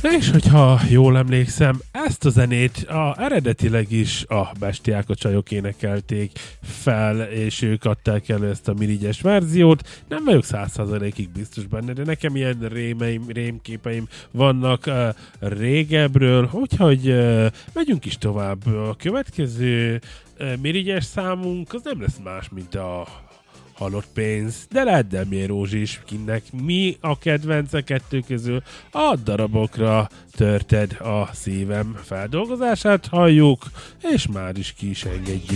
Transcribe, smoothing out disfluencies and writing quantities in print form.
És hogyha jól emlékszem, ezt a zenét eredetileg is a Bestiák a csajok énekelték fel, és ők adták elő ezt a mirigyes verziót. Nem vagyok 100%-ig biztos benne, de nekem ilyen rémképeim vannak régebről, úgyhogy megyünk is tovább. A következő mirigyes számunk az nem lesz más, mint a halott pénz, de lehet Demjén Rózsi is, kinek mi a kedvence kettő közül. A darabokra törted a szívem feldolgozását halljuk, és már is ki is engedjük.